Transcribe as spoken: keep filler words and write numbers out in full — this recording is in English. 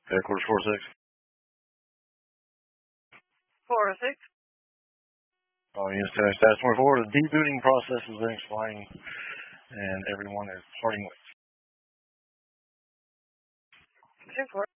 Headquarters four six. four six. Oh, units ten status twenty-four. The debooting process has been explained, and everyone is parting ways. two four.